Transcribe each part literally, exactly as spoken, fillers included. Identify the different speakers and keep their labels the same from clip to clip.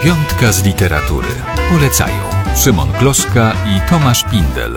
Speaker 1: Piątka z literatury. Polecają Szymon Gloszka i Tomasz Pindel.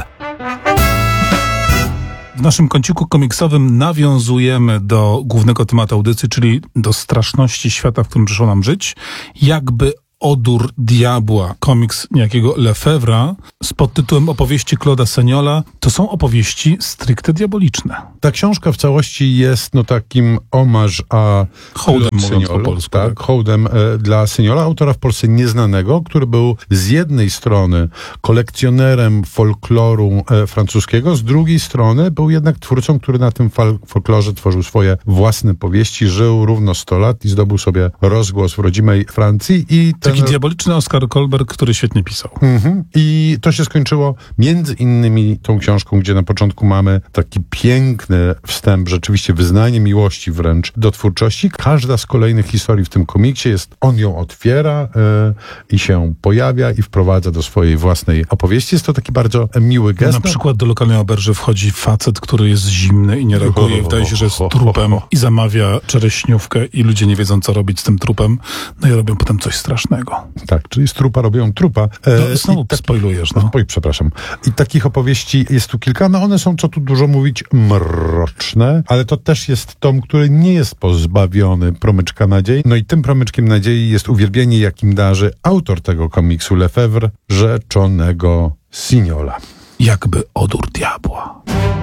Speaker 2: W naszym kąciku komiksowym nawiązujemy do głównego tematu audycji, czyli do straszności świata, w którym przyszło nam żyć. Jakby Odór diabła, komiks niejakiego Lefebvre'a z podtytułem Opowieści Claude'a Seignola. To są opowieści stricte diaboliczne.
Speaker 3: Ta książka w całości jest no takim omaż a
Speaker 2: hołdem, mówiąc po polsku.
Speaker 3: Tak, tak. hołdem e, dla Seignola, autora w Polsce nieznanego, który był z jednej strony kolekcjonerem folkloru e, francuskiego, z drugiej strony był jednak twórcą, który na tym fal- folklorze tworzył swoje własne powieści, żył równo sto lat i zdobył sobie rozgłos w rodzimej Francji. I ten...
Speaker 2: Taki diaboliczny Oskar Kolberg, który świetnie pisał.
Speaker 3: Mhm. I to się skończyło między innymi tą książką, gdzie na początku mamy taki piękny wstęp, rzeczywiście wyznanie miłości wręcz do twórczości. Każda z kolejnych historii w tym komiksie jest, on ją otwiera yy, i się pojawia i wprowadza do swojej własnej opowieści. Jest to taki bardzo miły gest.
Speaker 2: Na przykład do lokalnej oberży wchodzi facet, który jest zimny i nie reaguje. Wydaje się, że jest trupem i zamawia czereśniówkę i ludzie nie wiedzą, co robić z tym trupem. No i robią potem coś strasznego.
Speaker 3: Tak, czyli z trupa robią trupa.
Speaker 2: E, no, znowu tak, spoilujesz, no.
Speaker 3: Oj, przepraszam. I takich opowieści jest tu kilka, no one są, co tu dużo mówić, mroczne, ale to też jest tom, który nie jest pozbawiony promyczka nadziei. No i tym promyczkiem nadziei jest uwielbienie, jakim darzy autor tego komiksu Lefebvre, rzeczonego Seignola.
Speaker 2: Jakby Odór diabła.